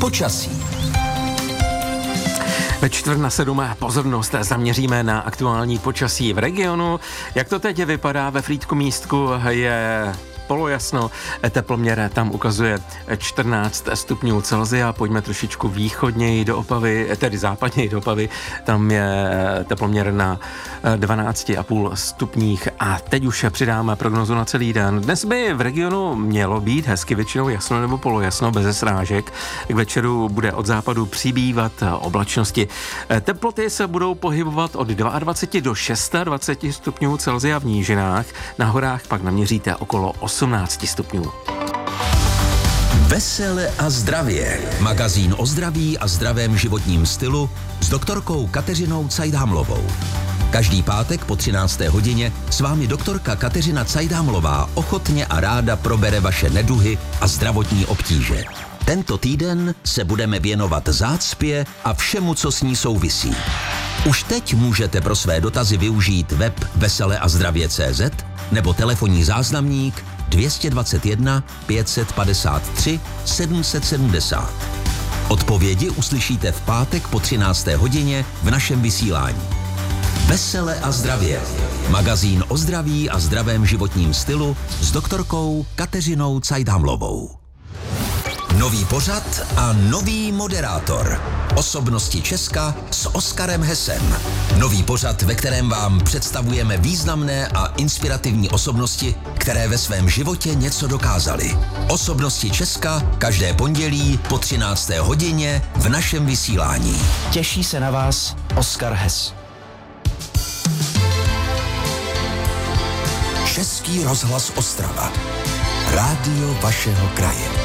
Počasí. Ve 6:45 pozornost zaměříme na aktuální počasí v regionu. Jak to teď vypadá ve Frýdku-Místku, je polojasno, teploměr tam ukazuje 14 stupňů Celsia, pojďme trošičku východněji do Opavy, tedy západněji do Opavy, tam je teploměr na 12,5 stupních a teď už přidáme prognozu na celý den. Dnes by v regionu mělo být hezky většinou jasno nebo polojasno, bez srážek. K večeru bude od západu přibývat oblačnosti. Teploty se budou pohybovat od 22 do 26 stupňů Celsia v nížinách, na horách pak naměříte okolo 18 stupňů. Vesele a zdravě. Magazín o zdraví a zdravém životním stylu s doktorkou Kateřinou Cajdhamlovou. Každý pátek po 13. hodině s vámi doktorka Kateřina Cajdhamlová ochotně a ráda probere vaše neduhy a zdravotní obtíže. Tento týden se budeme věnovat zácpě a všemu, co s ní souvisí. Už teď můžete pro své dotazy využít web veseleazdravě.cz nebo telefonní záznamník 221 553 770. Odpovědi uslyšíte v pátek po 13. hodině v našem vysílání. Vesele a zdravě. Magazín o zdraví a zdravém životním stylu s doktorkou Kateřinou Cajdhamlovou. Nový pořad a nový moderátor. Osobnosti Česka s Oskarem Hessem. Nový pořad, ve kterém vám představujeme významné a inspirativní osobnosti, které ve svém životě něco dokázaly. Osobnosti Česka každé pondělí po 13. hodině v našem vysílání. Těší se na vás Oskar Hess. Český rozhlas Ostrava. Rádio vašeho kraje.